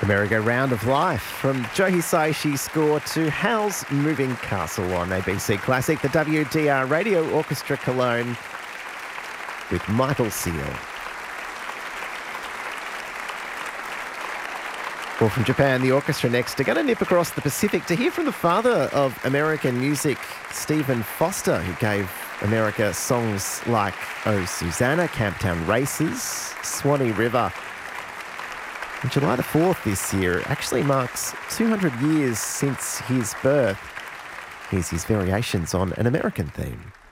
Merry-Go-Round of Life, from Joe Hisaishi score to Howl's Moving Castle on ABC Classic, the WDR Radio Orchestra Cologne with Michael Seal. Well, from Japan, the orchestra next are going to nip across the Pacific to hear from the father of American music, Stephen Foster, who gave America songs like Oh Susanna, Camptown Races, Swanee River. And July the 4th this year actually marks 200 years since his birth. Here's his variations on an American theme.